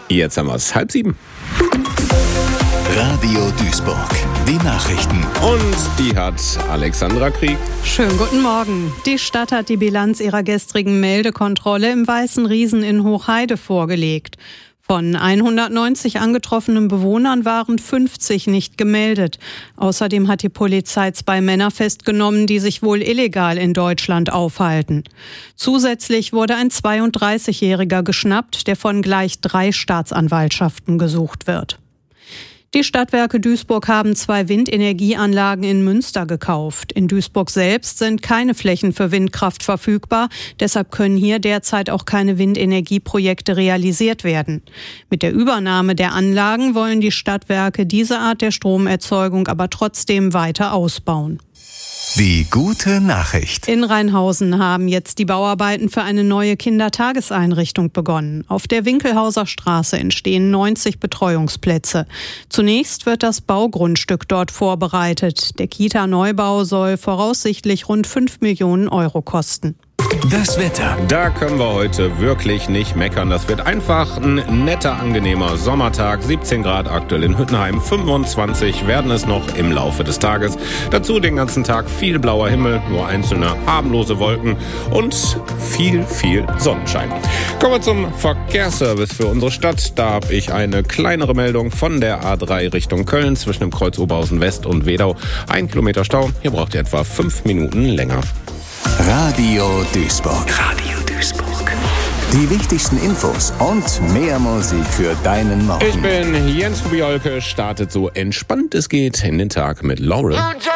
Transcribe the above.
Jetzt haben wir es 6:30. Radio Duisburg, die Nachrichten. Und die hat Alexandra Krieg. Schönen guten Morgen. Die Stadt hat die Bilanz ihrer gestrigen Meldekontrolle im Weißen Riesen in Hochheide vorgelegt. Von 190 angetroffenen Bewohnern waren 50 nicht gemeldet. Außerdem hat die Polizei 2 Männer festgenommen, die sich wohl illegal in Deutschland aufhalten. Zusätzlich wurde ein 32-Jähriger geschnappt, der von gleich 3 Staatsanwaltschaften gesucht wird. Die Stadtwerke Duisburg haben 2 Windenergieanlagen in Münster gekauft. In Duisburg selbst sind keine Flächen für Windkraft verfügbar. Deshalb können hier derzeit auch keine Windenergieprojekte realisiert werden. Mit der Übernahme der Anlagen wollen die Stadtwerke diese Art der Stromerzeugung aber trotzdem weiter ausbauen. Die gute Nachricht. In Rheinhausen haben jetzt die Bauarbeiten für eine neue Kindertageseinrichtung begonnen. Auf der Winkelhauser Straße entstehen 90 Betreuungsplätze. Zunächst wird das Baugrundstück dort vorbereitet. Der Kita-Neubau soll voraussichtlich rund 5 Millionen Euro kosten. Das Wetter. Da können wir heute wirklich nicht meckern. Das wird einfach ein netter, angenehmer Sommertag. 17 Grad aktuell in Hüttenheim, 25 werden es noch im Laufe des Tages. Dazu den ganzen Tag viel blauer Himmel, nur einzelne harmlose Wolken und viel Sonnenschein. Kommen wir zum Verkehrsservice für unsere Stadt. Da habe ich eine kleinere Meldung von der A3 Richtung Köln zwischen dem Kreuz Oberhausen West und Wedau. 1 Kilometer Stau. Hier braucht ihr etwa 5 Minuten länger. Radio Duisburg. Radio Duisburg. Die wichtigsten Infos und mehr Musik für deinen Morgen. Ich bin Jens Rubiolke, startet so entspannt es geht in den Tag mit Laurel.